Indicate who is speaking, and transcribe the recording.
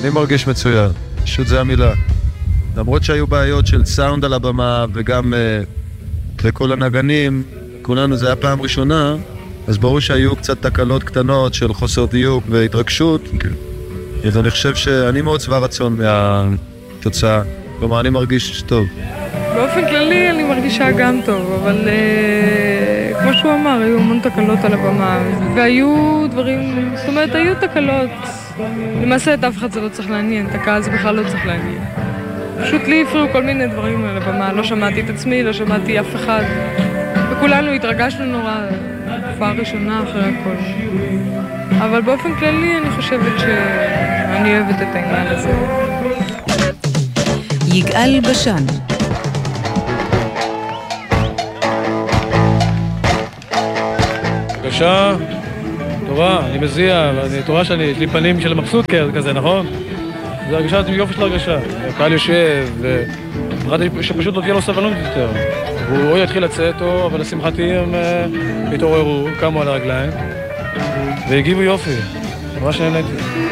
Speaker 1: אני מרגיש מצוין, פשוט זה המילה. למרות שהיו בעיות של סאונד על הבמה וגם לכל הנגנים, כולנו זה היה פעם ראשונה, אז ברור שהיו קצת תקלות קטנות של חוסר דיוק והתרגשות. אז אני חושב שאני מאוד שבע רצון מהתוצאה, כלומר אני מרגיש טוב.
Speaker 2: באופן כללי אני מרגישה גם טוב, אבל כמו שהוא אמר, היו המון תקלות על הבמה, והיו דברים, זאת אומרת, היו תקלות. למעשה את אף אחד זה לא צריך לעניין, את הקהל זה בכלל לא צריך לעניין. פשוט לי הפריעו כל מיני דברים על הבמה, לא שמעתי את עצמי, לא שמעתי אף אחד, וכולנו התרגשנו נורא, תקופה ראשונה אחרי הכל. אבל באופן כללי אני חושבת שאני אוהבת את העניין הזה.
Speaker 3: יגאל בשן.
Speaker 4: הרגשה טובה, אני מזיע, ואני תורה שאני, יש לי פנים של מבסוט כזה, נכון? זה הרגשה, זה יופי של הרגשה. הקהל יושב, וחרדתי שפשוט לא תהיה לו סבלנות יותר. והוא יתחיל לצאת, אבל לשמחתי הם התעוררו, קמו על הרגליים, והגיבו יופי. ממש נהניתי.